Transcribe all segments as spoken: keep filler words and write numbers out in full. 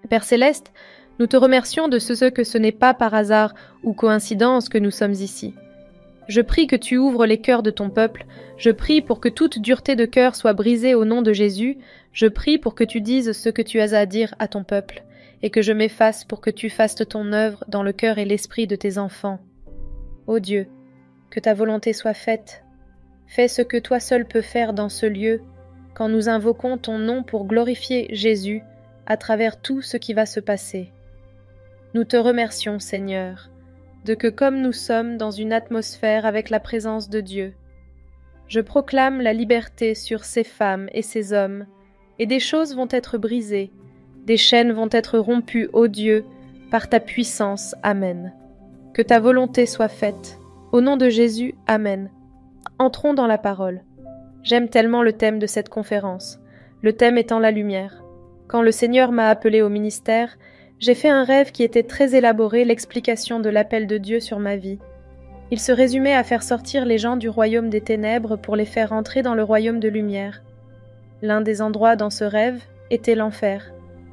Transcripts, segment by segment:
Père Céleste, nous te remercions de ce que ce n'est pas par hasard ou coïncidence que nous sommes ici. Je prie que tu ouvres les cœurs de ton peuple, je prie pour que toute dureté de cœur soit brisée au nom de Jésus, je prie pour que tu dises ce que tu as à dire à ton peuple, et que je m'efface pour que tu fasses ton œuvre dans le cœur et l'esprit de tes enfants. Ô Dieu, que ta volonté soit faite. Fais ce que toi seul peux faire dans ce lieu, quand nous invoquons ton nom pour glorifier Jésus à travers tout ce qui va se passer. Nous te remercions, Seigneur, de que comme nous sommes dans une atmosphère avec la présence de Dieu, je proclame la liberté sur ces femmes et ces hommes, et des choses vont être brisées, des chaînes vont être rompues, ô Dieu, par ta puissance. Amen. Que ta volonté soit faite. Au nom de Jésus, Amen. Entrons dans la parole. J'aime tellement le thème de cette conférence, le thème étant la lumière. Quand le Seigneur m'a appelé au ministère, j'ai fait un rêve qui était très élaboré, l'explication de l'appel de Dieu sur ma vie. Il se résumait à faire sortir les gens du royaume des ténèbres pour les faire entrer dans le royaume de lumière. L'un des endroits dans ce rêve était l'enfer.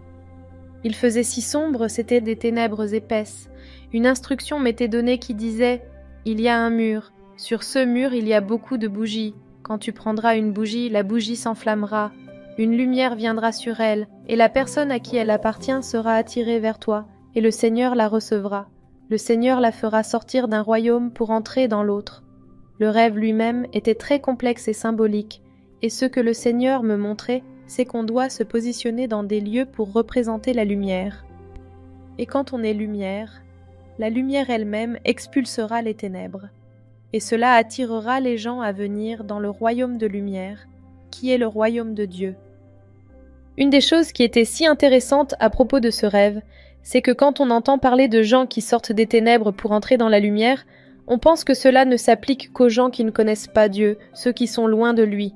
Il faisait si sombre, c'étaient des ténèbres épaisses. Une instruction m'était donnée qui disait « Il y a un mur. Sur ce mur, il y a beaucoup de bougies. Quand tu prendras une bougie, la bougie s'enflammera. Une lumière viendra sur elle, et la personne à qui elle appartient sera attirée vers toi, et le Seigneur la recevra. Le Seigneur la fera sortir d'un royaume pour entrer dans l'autre. » Le rêve lui-même était très complexe et symbolique, et ce que le Seigneur me montrait, c'est qu'on doit se positionner dans des lieux pour représenter la lumière. Et quand on est lumière, la lumière elle-même expulsera les ténèbres. Et cela attirera les gens à venir dans le royaume de lumière, qui est le royaume de Dieu. Une des choses qui était si intéressante à propos de ce rêve, c'est que quand on entend parler de gens qui sortent des ténèbres pour entrer dans la lumière, on pense que cela ne s'applique qu'aux gens qui ne connaissent pas Dieu, ceux qui sont loin de lui.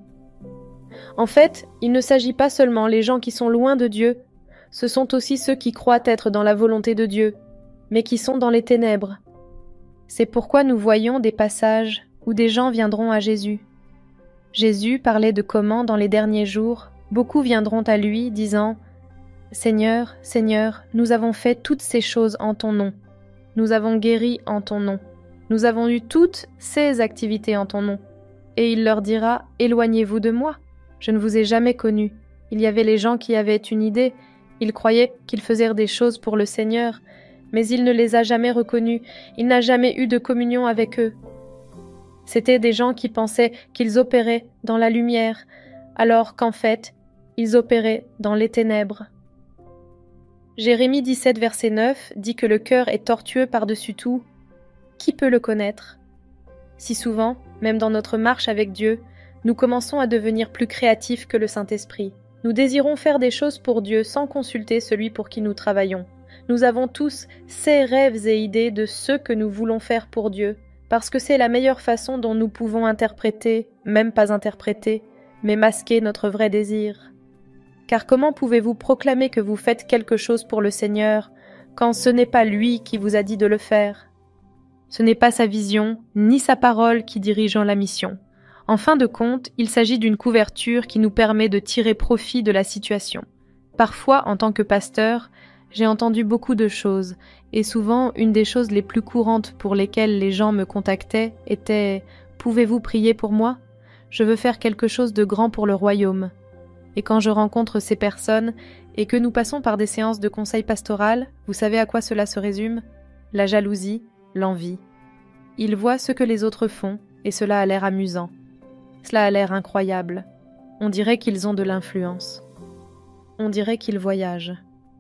En fait, il ne s'agit pas seulement des gens qui sont loin de Dieu, ce sont aussi ceux qui croient être dans la volonté de Dieu, mais qui sont dans les ténèbres. C'est pourquoi nous voyons des passages où des gens viendront à Jésus. Jésus parlait de comment, dans les derniers jours, beaucoup viendront à lui, disant « Seigneur, Seigneur, nous avons fait toutes ces choses en ton nom. Nous avons guéri en ton nom. Nous avons eu toutes ces activités en ton nom. » Et il leur dira « Éloignez-vous de moi. Je ne vous ai jamais connu. » Il y avait les gens qui avaient une idée. Ils croyaient qu'ils faisaient des choses pour le Seigneur, mais il ne les a jamais reconnus. Il n'a jamais eu de communion avec eux. C'étaient des gens qui pensaient qu'ils opéraient dans la lumière, alors qu'en fait, ils opéraient dans les ténèbres. Jérémie dix-sept, verset neuf, dit que le cœur est tortueux par-dessus tout. Qui peut le connaître? Si souvent, même dans notre marche avec Dieu, nous commençons à devenir plus créatifs que le Saint-Esprit. Nous désirons faire des choses pour Dieu sans consulter celui pour qui nous travaillons. Nous avons tous ces rêves et idées de ce que nous voulons faire pour Dieu, parce que c'est la meilleure façon dont nous pouvons interpréter, même pas interpréter, mais masquer notre vrai désir. Car comment pouvez-vous proclamer que vous faites quelque chose pour le Seigneur, quand ce n'est pas lui qui vous a dit de le faire? Ce n'est pas sa vision, ni sa parole qui dirigent la mission. En fin de compte, il s'agit d'une couverture qui nous permet de tirer profit de la situation. Parfois, en tant que pasteur, j'ai entendu beaucoup de choses, et souvent, une des choses les plus courantes pour lesquelles les gens me contactaient était « Pouvez-vous prier pour moi? Je veux faire quelque chose de grand pour le royaume. » Et quand je rencontre ces personnes, et que nous passons par des séances de conseil pastoral, vous savez à quoi cela se résume? La jalousie, l'envie. Ils voient ce que les autres font, et cela a l'air amusant. Cela a l'air incroyable. On dirait qu'ils ont de l'influence. On dirait qu'ils voyagent.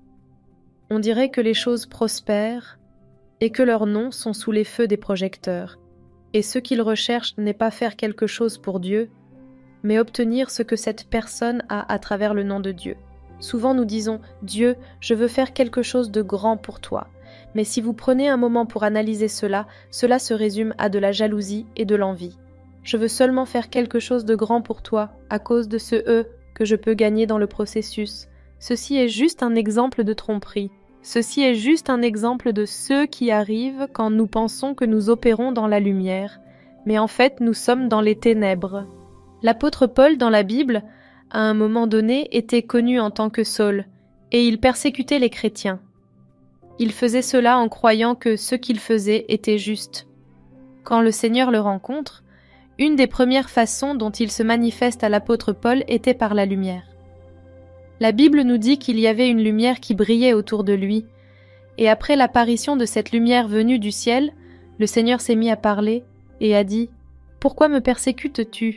On dirait que les choses prospèrent et que leurs noms sont sous les feux des projecteurs. Et ce qu'ils recherchent n'est pas faire quelque chose pour Dieu, mais obtenir ce que cette personne a à travers le nom de Dieu. Souvent nous disons « Dieu, je veux faire quelque chose de grand pour toi ». Mais si vous prenez un moment pour analyser cela, cela se résume à de la jalousie et de l'envie. Je veux seulement faire quelque chose de grand pour toi, à cause de ce « eux » que je peux gagner dans le processus. Ceci est juste un exemple de tromperie. Ceci est juste un exemple de ce qui arrive quand nous pensons que nous opérons dans la lumière, mais en fait nous sommes dans les ténèbres. L'apôtre Paul dans la Bible, à un moment donné, était connu en tant que Saul. et il persécutait les chrétiens. Il faisait cela en croyant que ce qu'il faisait était juste. Quand le Seigneur le rencontre, une des premières façons dont il se manifeste à l'apôtre Paul était par la lumière. La Bible nous dit qu'il y avait une lumière qui brillait autour de lui, et après l'apparition de cette lumière venue du ciel, le Seigneur s'est mis à parler et a dit « Pourquoi me persécutes-tu »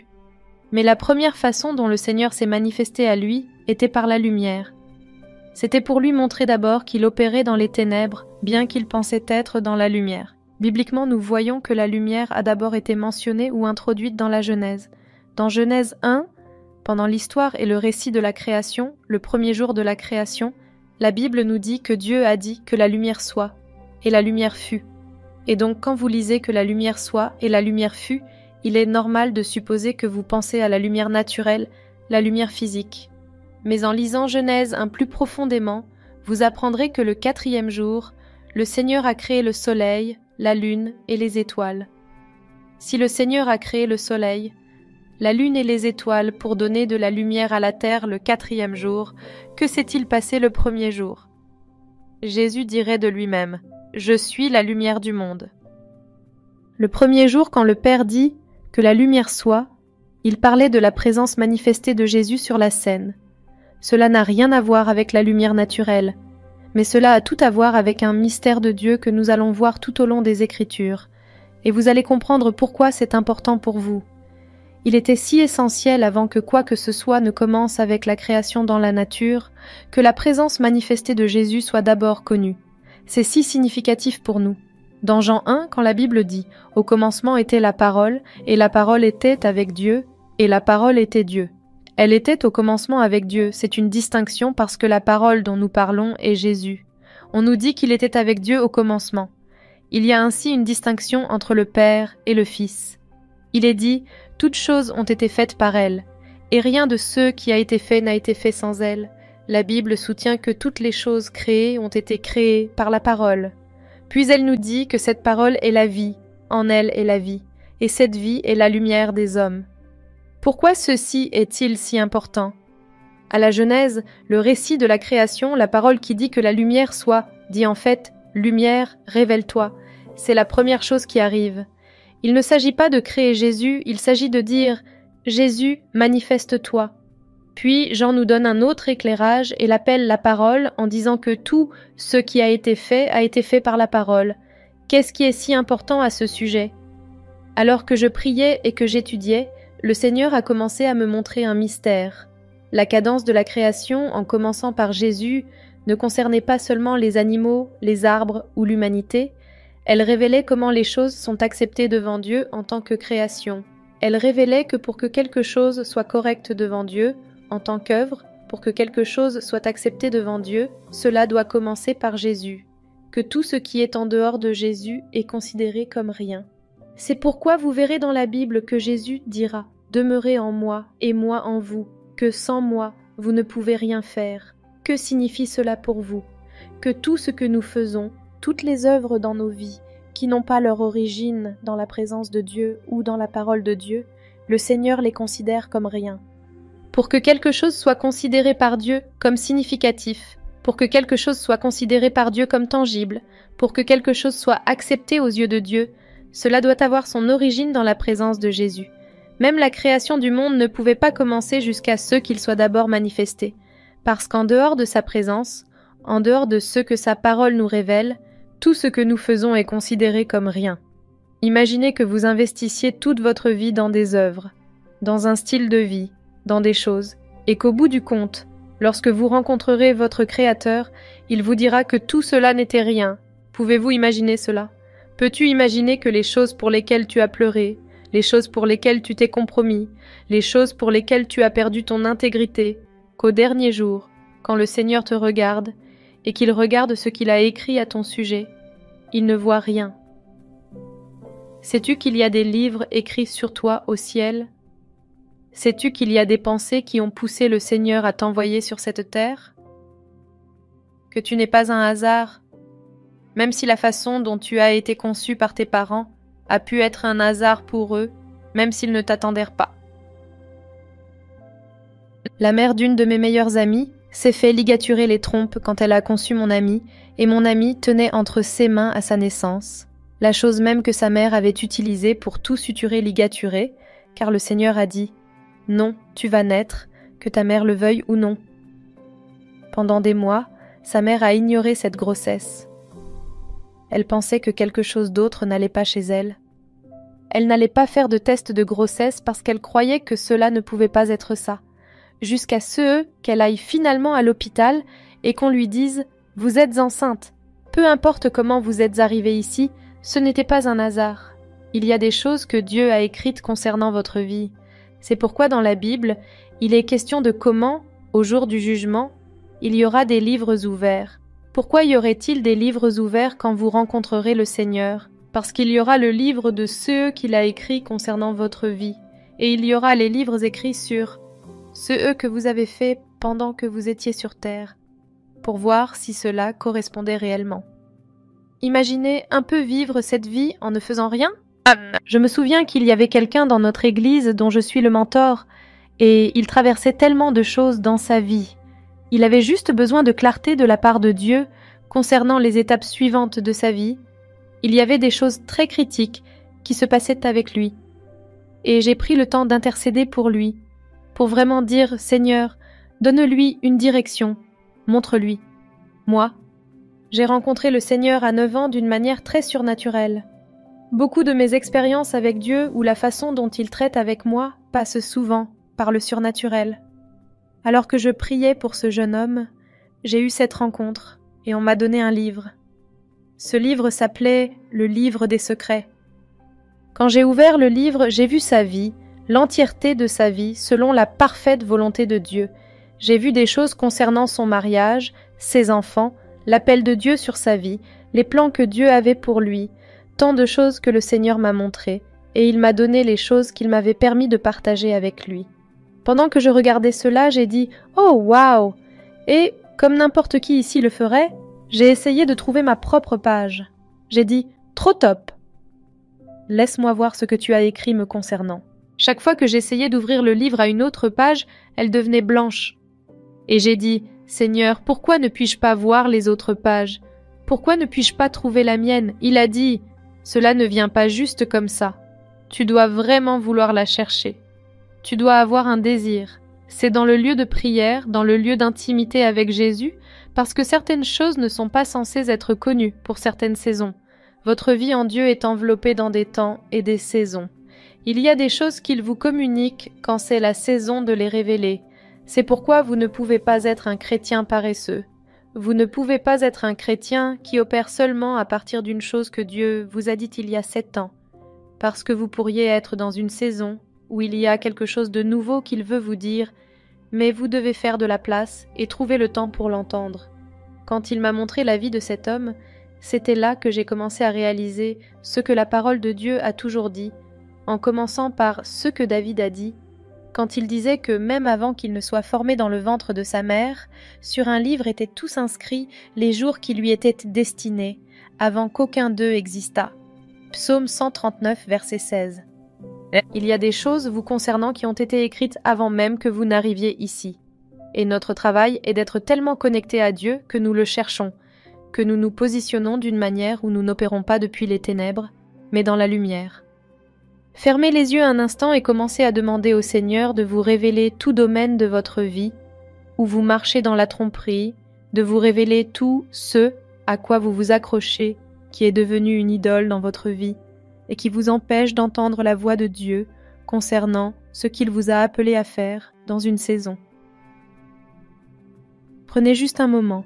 Mais la première façon dont le Seigneur s'est manifesté à lui était par la lumière. C'était pour lui montrer d'abord qu'il opérait dans les ténèbres, bien qu'il pensait être dans la lumière. Bibliquement, nous voyons que la lumière a d'abord été mentionnée ou introduite dans la Genèse. Dans Genèse un, pendant l'histoire et le récit de la création, le premier jour de la création, la Bible nous dit que Dieu a dit que la lumière soit, et la lumière fut. Et donc quand vous lisez que la lumière soit et la lumière fut, il est normal de supposer que vous pensez à la lumière naturelle, la lumière physique. Mais en lisant Genèse un plus profondément, vous apprendrez que le quatrième jour, le Seigneur a créé le soleil, la lune et les étoiles. Si le Seigneur a créé le soleil, la lune et les étoiles pour donner de la lumière à la terre le quatrième jour, que s'est-il passé le premier jour? Jésus dirait de lui-même « Je suis la lumière du monde ». Le premier jour, quand le Père dit « que la lumière soit », il parlait de la présence manifestée de Jésus sur la scène. Cela n'a rien à voir avec la lumière naturelle, mais cela a tout à voir avec un mystère de Dieu que nous allons voir tout au long des Écritures, et vous allez comprendre pourquoi c'est important pour vous. Il était si essentiel avant que quoi que ce soit ne commence avec la création dans la nature, que la présence manifestée de Jésus soit d'abord connue. C'est si significatif pour nous. Dans Jean un, quand la Bible dit « Au commencement était la parole, et la parole était avec Dieu, et la parole était Dieu ». Elle était au commencement avec Dieu, c'est une distinction parce que la parole dont nous parlons est Jésus. On nous dit qu'il était avec Dieu au commencement. Il y a ainsi une distinction entre le Père et le Fils. Il est dit « Toutes choses ont été faites par elle, et rien de ce qui a été fait n'a été fait sans elle. » La Bible soutient que toutes les choses créées ont été créées par la parole. Puis elle nous dit que cette parole est la vie, en elle est la vie, et cette vie est la lumière des hommes. Pourquoi ceci est-il si important? À la Genèse, le récit de la création, la parole qui dit que la lumière soit, dit en fait « Lumière, révèle-toi ». C'est la première chose qui arrive. Il ne s'agit pas de créer Jésus, il s'agit de dire « Jésus, manifeste-toi ». Puis Jean nous donne un autre éclairage et l'appelle la parole en disant que tout ce qui a été fait a été fait par la parole. Qu'est-ce qui est si important à ce sujet? Alors que je priais et que j'étudiais, le Seigneur a commencé à me montrer un mystère. La cadence de la création, en commençant par Jésus, ne concernait pas seulement les animaux, les arbres ou l'humanité, elle révélait comment les choses sont acceptées devant Dieu en tant que création. Elle révélait que pour que quelque chose soit correct devant Dieu, en tant qu'œuvre, pour que quelque chose soit accepté devant Dieu, cela doit commencer par Jésus, que tout ce qui est en dehors de Jésus est considéré comme rien. C'est pourquoi vous verrez dans la Bible que Jésus dira « Demeurez en moi et moi en vous, que sans moi, vous ne pouvez rien faire. » Que signifie cela pour vous? Que tout ce que nous faisons, toutes les œuvres dans nos vies, qui n'ont pas leur origine dans la présence de Dieu ou dans la parole de Dieu, le Seigneur les considère comme rien. Pour que quelque chose soit considéré par Dieu comme significatif, pour que quelque chose soit considéré par Dieu comme tangible, pour que quelque chose soit accepté aux yeux de Dieu, cela doit avoir son origine dans la présence de Jésus. Même la création du monde ne pouvait pas commencer jusqu'à ce qu'il soit d'abord manifesté, parce qu'en dehors de sa présence, en dehors de ce que sa parole nous révèle, tout ce que nous faisons est considéré comme rien. Imaginez que vous investissiez toute votre vie dans des œuvres, dans un style de vie, dans des choses, et qu'au bout du compte, lorsque vous rencontrerez votre Créateur, il vous dira que tout cela n'était rien. Pouvez-vous imaginer cela? Peux-tu imaginer que les choses pour lesquelles tu as pleuré, les choses pour lesquelles tu t'es compromis, les choses pour lesquelles tu as perdu ton intégrité, qu'au dernier jour, quand le Seigneur te regarde, et qu'il regarde ce qu'il a écrit à ton sujet, il ne voit rien. Sais-tu qu'il y a des livres écrits sur toi au ciel? Sais-tu qu'il y a des pensées qui ont poussé le Seigneur à t'envoyer sur cette terre? Que tu n'es pas un hasard, même si la façon dont tu as été conçu par tes parents a pu être un hasard pour eux, même s'ils ne t'attendirent pas. La mère d'une de mes meilleures amies, s'est fait ligaturer les trompes quand elle a conçu mon amie, et mon amie tenait entre ses mains à sa naissance, la chose même que sa mère avait utilisée pour tout suturer ligaturer, car le Seigneur a dit « Non, tu vas naître, que ta mère le veuille ou non. » Pendant des mois, sa mère a ignoré cette grossesse. Elle pensait que quelque chose d'autre n'allait pas chez elle. Elle n'allait pas faire de test de grossesse parce qu'elle croyait que cela ne pouvait pas être ça, jusqu'à ce qu'elle aille finalement à l'hôpital et qu'on lui dise « Vous êtes enceinte. Peu importe comment vous êtes arrivée ici, ce n'était pas un hasard. Il y a des choses que Dieu a écrites concernant votre vie. C'est pourquoi dans la Bible, il est question de comment, au jour du jugement, il y aura des livres ouverts. Pourquoi y aurait-il des livres ouverts quand vous rencontrerez le Seigneur? Parce qu'il y aura le livre de ceux qu'il a écrits concernant votre vie, et il y aura les livres écrits sur ceux que vous avez faits pendant que vous étiez sur terre, pour voir si cela correspondait réellement. Imaginez un peu vivre cette vie en ne faisant rien. Je me souviens qu'il y avait quelqu'un dans notre église dont je suis le mentor, et il traversait tellement de choses dans sa vie. Il avait juste besoin de clarté de la part de Dieu concernant les étapes suivantes de sa vie. Il y avait des choses très critiques qui se passaient avec lui. Et j'ai pris le temps d'intercéder pour lui, pour vraiment dire « Seigneur, donne-lui une direction, montre-lui. » Moi, j'ai rencontré le Seigneur à neuf ans d'une manière très surnaturelle. Beaucoup de mes expériences avec Dieu ou la façon dont il traite avec moi passent souvent par le surnaturel. Alors que je priais pour ce jeune homme, j'ai eu cette rencontre et on m'a donné un livre. Ce livre s'appelait « Le livre des secrets ». Quand j'ai ouvert le livre, j'ai vu sa vie, l'entièreté de sa vie selon la parfaite volonté de Dieu. J'ai vu des choses concernant son mariage, ses enfants, l'appel de Dieu sur sa vie, les plans que Dieu avait pour lui, tant de choses que le Seigneur m'a montrées, et il m'a donné les choses qu'il m'avait permis de partager avec lui. Pendant que je regardais cela, j'ai dit « Oh, waouh !» Et, comme n'importe qui ici le ferait, j'ai essayé de trouver ma propre page. J'ai dit « Trop top !» Laisse-moi voir ce que tu as écrit me concernant. Chaque fois que j'essayais d'ouvrir le livre à une autre page, elle devenait blanche. Et j'ai dit « Seigneur, pourquoi ne puis-je pas voir les autres pages? Pourquoi ne puis-je pas trouver la mienne ?» Il a dit « Cela ne vient pas juste comme ça. Tu dois vraiment vouloir la chercher. Tu dois avoir un désir. C'est dans le lieu de prière, dans le lieu d'intimité avec Jésus, parce que certaines choses ne sont pas censées être connues pour certaines saisons. Votre vie en Dieu est enveloppée dans des temps et des saisons. Il y a des choses qu'il vous communique quand c'est la saison de les révéler. C'est pourquoi vous ne pouvez pas être un chrétien paresseux. Vous ne pouvez pas être un chrétien qui opère seulement à partir d'une chose que Dieu vous a dite il y a sept ans, parce que vous pourriez être dans une saison où il y a quelque chose de nouveau qu'il veut vous dire, mais vous devez faire de la place et trouver le temps pour l'entendre. Quand il m'a montré la vie de cet homme, c'était là que j'ai commencé à réaliser ce que la parole de Dieu a toujours dit, en commençant par ce que David a dit, quand il disait que même avant qu'il ne soit formé dans le ventre de sa mère, sur un livre étaient tous inscrits les jours qui lui étaient destinés, avant qu'aucun d'eux existât. Psaume cent trente-neuf, verset seize. Il y a des choses vous concernant qui ont été écrites avant même que vous n'arriviez ici. Et notre travail est d'être tellement connectés à Dieu que nous le cherchons, que nous nous positionnons d'une manière où nous n'opérons pas depuis les ténèbres, mais dans la lumière. Fermez les yeux un instant et commencez à demander au Seigneur de vous révéler tout domaine de votre vie, où vous marchez dans la tromperie, de vous révéler tout ce à quoi vous vous accrochez, qui est devenu une idole dans votre vie, et qui vous empêche d'entendre la voix de Dieu concernant ce qu'il vous a appelé à faire dans une saison. Prenez juste un moment.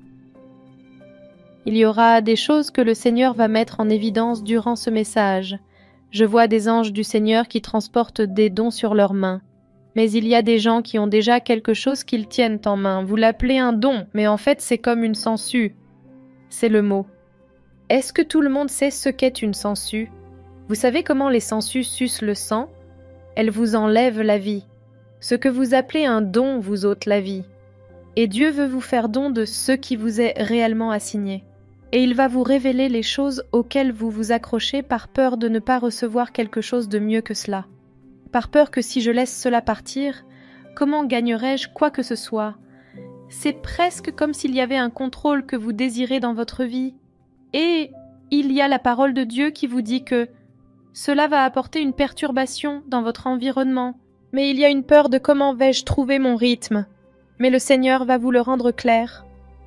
Il y aura des choses que le Seigneur va mettre en évidence durant ce message. Je vois des anges du Seigneur qui transportent des dons sur leurs mains. Mais il y a des gens qui ont déjà quelque chose qu'ils tiennent en main. Vous l'appelez un don, mais en fait c'est comme une sangsue. C'est le mot. Est-ce que tout le monde sait ce qu'est une sangsue? Vous savez comment les sangsues sucent le sang? Elles vous enlèvent la vie. Ce que vous appelez un don vous ôte la vie. Et Dieu veut vous faire don de ce qui vous est réellement assigné. Et il va vous révéler les choses auxquelles vous vous accrochez par peur de ne pas recevoir quelque chose de mieux que cela. Par peur que si je laisse cela partir, comment gagnerais-je quoi que ce soit? c'est presque comme s'il y avait un contrôle que vous désirez dans votre vie. Et il y a la parole de Dieu qui vous dit que cela va apporter une perturbation dans votre environnement. Mais il y a une peur de comment vais-je trouver mon rythme. Mais le Seigneur va vous le rendre clair.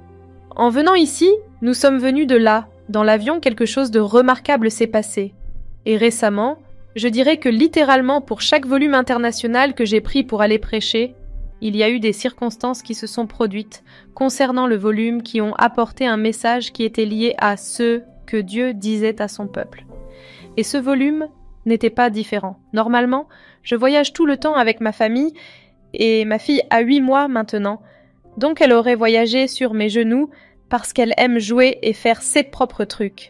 En venant ici, nous sommes venus de là. Dans l'avion, quelque chose de remarquable s'est passé. Et récemment, je dirais que littéralement pour chaque volume international que j'ai pris pour aller prêcher, il y a eu des circonstances qui se sont produites concernant le volume qui ont apporté un message qui était lié à ce que Dieu disait à son peuple. Et ce volume n'était pas différent. Normalement, je voyage tout le temps avec ma famille et ma fille a huit mois maintenant, donc elle aurait voyagé sur mes genoux parce qu'elle aime jouer et faire ses propres trucs.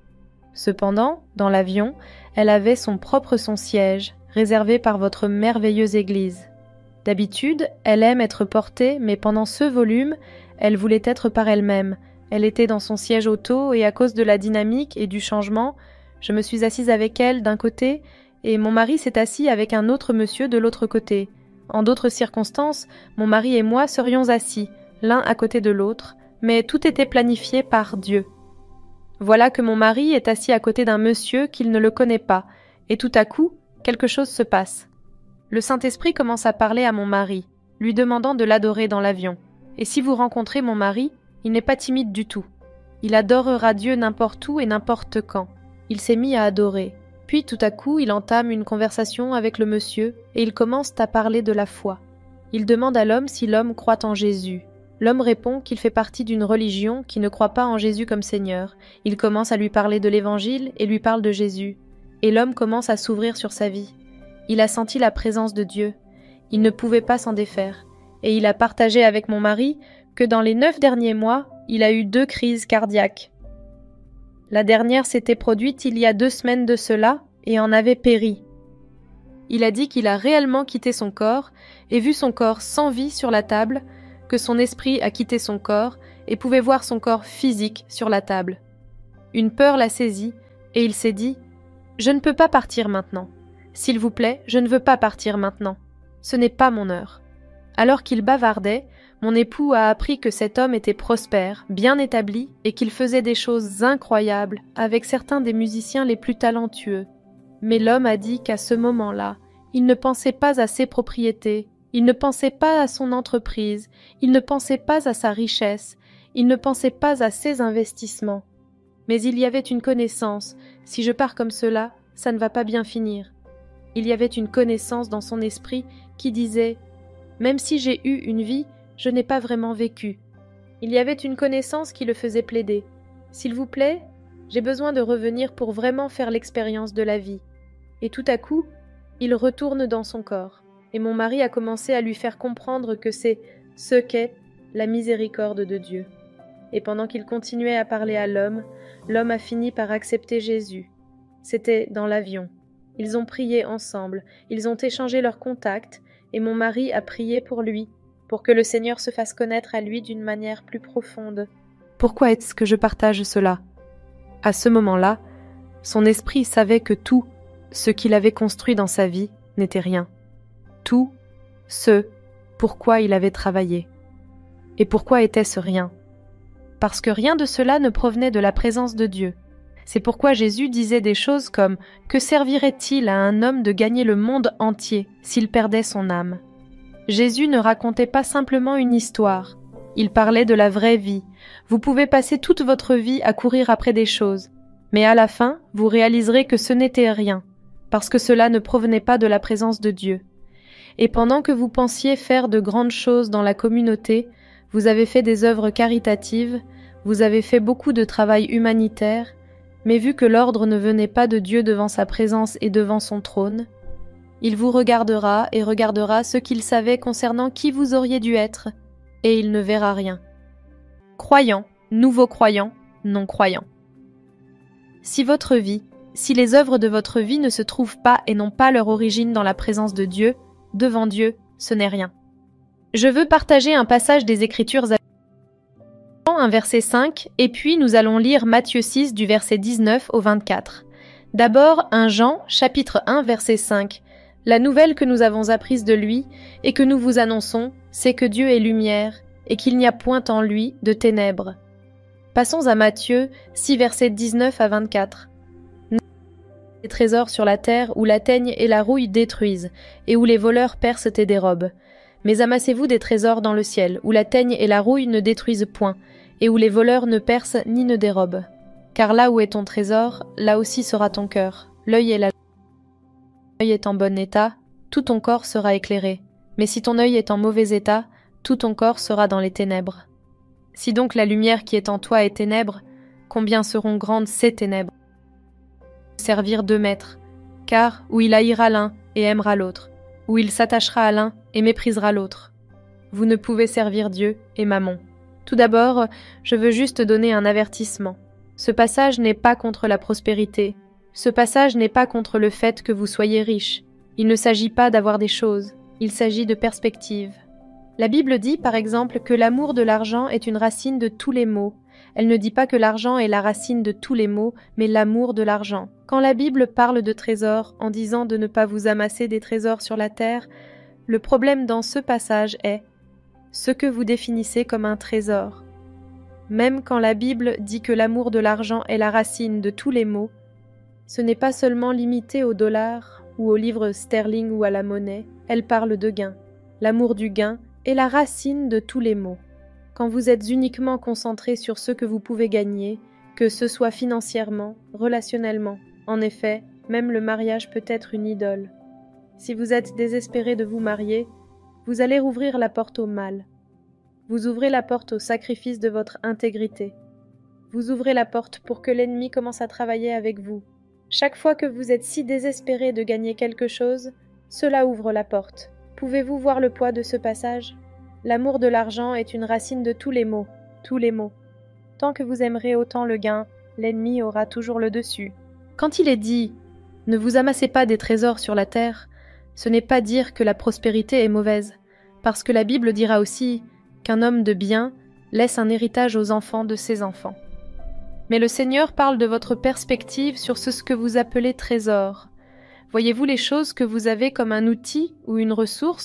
Cependant, dans l'avion, elle avait son propre son siège, réservé par votre merveilleuse Église. D'habitude, elle aime être portée, mais pendant ce volume, elle voulait être par elle-même. Elle était dans son siège auto et à cause de la dynamique et du changement, je me suis assise avec elle d'un côté et mon mari s'est assis avec un autre monsieur de l'autre côté. En d'autres circonstances, mon mari et moi serions assis, l'un à côté de l'autre, mais tout était planifié par Dieu. Voilà que mon mari est assis à côté d'un monsieur qu'il ne le connaît pas, et tout à coup, quelque chose se passe. Le Saint-Esprit commence à parler à mon mari, lui demandant de l'adorer dans l'avion. Et si vous rencontrez mon mari, il n'est pas timide du tout. Il adorera Dieu n'importe où et n'importe quand. Il s'est mis à adorer. Puis tout à coup, il entame une conversation avec le monsieur, et ils commencent à parler de la foi. Il demande à l'homme si l'homme croit en Jésus. L'homme répond qu'il fait partie d'une religion qui ne croit pas en Jésus comme Seigneur. Il commence à lui parler de l'Évangile et lui parle de Jésus. Et l'homme commence à s'ouvrir sur sa vie. Il a senti la présence de Dieu. Il ne pouvait pas s'en défaire. Et il a partagé avec mon mari que dans les neuf derniers mois, il a eu deux crises cardiaques. La dernière s'était produite il y a deux semaines de cela et en avait péri. Il a dit qu'il a réellement quitté son corps et vu son corps sans vie sur la table, que son esprit a quitté son corps et pouvait voir son corps physique sur la table. Une peur l'a saisi et il s'est dit « Je ne peux pas partir maintenant. S'il vous plaît, je ne veux pas partir maintenant. Ce n'est pas mon heure. » Alors qu'il bavardait, mon époux a appris que cet homme était prospère, bien établi et qu'il faisait des choses incroyables avec certains des musiciens les plus talentueux. Mais l'homme a dit qu'à ce moment-là, il ne pensait pas à ses propriétés, il ne pensait pas à son entreprise, il ne pensait pas à sa richesse, il ne pensait pas à ses investissements. Mais il y avait une connaissance, si je pars comme cela, ça ne va pas bien finir. Il y avait une connaissance dans son esprit qui disait « Même si j'ai eu une vie, je n'ai pas vraiment vécu. » Il y avait une connaissance qui le faisait plaider. « S'il vous plaît, j'ai besoin de revenir pour vraiment faire l'expérience de la vie. » Et tout à coup, il retourne dans son corps. Et mon mari a commencé à lui faire comprendre que c'est ce qu'est la miséricorde de Dieu. Et pendant qu'il continuait à parler à l'homme, l'homme a fini par accepter Jésus. C'était dans l'avion. Ils ont prié ensemble, ils ont échangé leurs contacts, et mon mari a prié pour lui, pour que le Seigneur se fasse connaître à lui d'une manière plus profonde. Pourquoi est-ce que je partage cela? À ce moment-là, son esprit savait que tout ce qu'il avait construit dans sa vie n'était rien. Tout ce pourquoi il avait travaillé. Et pourquoi était-ce rien? Parce que rien de cela ne provenait de la présence de Dieu. C'est pourquoi Jésus disait des choses comme « Que servirait-il à un homme de gagner le monde entier s'il perdait son âme ?» Jésus ne racontait pas simplement une histoire. Il parlait de la vraie vie. Vous pouvez passer toute votre vie à courir après des choses, mais à la fin, vous réaliserez que ce n'était rien, parce que cela ne provenait pas de la présence de Dieu. Et pendant que vous pensiez faire de grandes choses dans la communauté, vous avez fait des œuvres caritatives, vous avez fait beaucoup de travail humanitaire, mais vu que l'ordre ne venait pas de Dieu devant sa présence et devant son trône, il vous regardera et regardera ce qu'il savait concernant qui vous auriez dû être, et il ne verra rien. Croyants, nouveaux croyants, non-croyants. Si votre vie, si les œuvres de votre vie ne se trouvent pas et n'ont pas leur origine dans la présence de Dieu, devant Dieu, ce n'est rien. Je veux partager un passage des Écritures avec un verset cinq, et puis nous allons lire Matthieu six du verset dix-neuf au vingt-quatre. D'abord, un Jean, chapitre un, verset cinq. La nouvelle que nous avons apprise de lui et que nous vous annonçons, c'est que Dieu est lumière et qu'il n'y a point en lui de ténèbres. Passons à Matthieu six, versets dix-neuf à vingt-quatre. Des trésors sur la terre où la teigne et la rouille détruisent, et où les voleurs percent et dérobent. Mais amassez-vous des trésors dans le ciel, où la teigne et la rouille ne détruisent point, et où les voleurs ne percent ni ne dérobent. Car là où est ton trésor, là aussi sera ton cœur. L'œil et la l'œil est en bon état, tout ton corps sera éclairé. Mais si ton œil est en mauvais état, tout ton corps sera dans les ténèbres. Si donc la lumière qui est en toi est ténèbres, combien seront grandes ces ténèbres? Servir deux maîtres, car où il haïra l'un et aimera l'autre, où il s'attachera à l'un et méprisera l'autre. Vous ne pouvez servir Dieu et Mammon. Tout d'abord, je veux juste donner un avertissement. Ce passage n'est pas contre la prospérité. Ce passage n'est pas contre le fait que vous soyez riche. Il ne s'agit pas d'avoir des choses. Il s'agit de perspective. La Bible dit, par exemple, que l'amour de l'argent est une racine de tous les maux. Elle ne dit pas que l'argent est la racine de tous les maux, mais l'amour de l'argent. Quand la Bible parle de trésors en disant de ne pas vous amasser des trésors sur la terre, le problème dans ce passage est ce que vous définissez comme un trésor. Même quand la Bible dit que l'amour de l'argent est la racine de tous les maux, ce n'est pas seulement limité au dollar ou au livre sterling ou à la monnaie, elle parle de gain. L'amour du gain est la racine de tous les maux. Quand vous êtes uniquement concentré sur ce que vous pouvez gagner, que ce soit financièrement, relationnellement, en effet, même le mariage peut être une idole. Si vous êtes désespéré de vous marier, vous allez rouvrir la porte au mal. Vous ouvrez la porte au sacrifice de votre intégrité. Vous ouvrez la porte pour que l'ennemi commence à travailler avec vous. Chaque fois que vous êtes si désespéré de gagner quelque chose, cela ouvre la porte. Pouvez-vous voir le poids de ce passage? L'amour de l'argent est une racine de tous les maux, tous les maux. Tant que vous aimerez autant le gain, l'ennemi aura toujours le dessus. Quand il est dit « Ne vous amassez pas des trésors sur la terre », ce n'est pas dire que la prospérité est mauvaise, parce que la Bible dira aussi qu'un homme de bien laisse un héritage aux enfants de ses enfants. Mais le Seigneur parle de votre perspective sur ce que vous appelez trésor. Voyez-vous les choses que vous avez comme un outil ou une ressource